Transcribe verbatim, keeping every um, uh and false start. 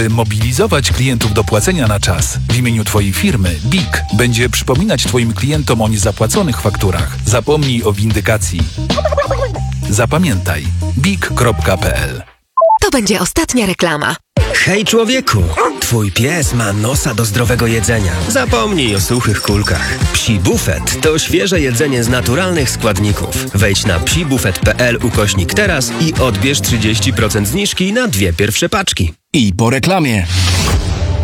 Mobilizować klientów do płacenia na czas. W imieniu Twojej firmy B I K będzie przypominać Twoim klientom o niezapłaconych fakturach. Zapomnij o windykacji. Zapamiętaj b i k kropka p l. To będzie ostatnia reklama. Hej człowieku, twój pies ma nosa do zdrowego jedzenia. Zapomnij o suchych kulkach. Psi Buffet to świeże jedzenie z naturalnych składników. Wejdź na psibufet kropka p l ukośnik teraz i odbierz trzydzieści procent zniżki na dwie pierwsze paczki. I po reklamie.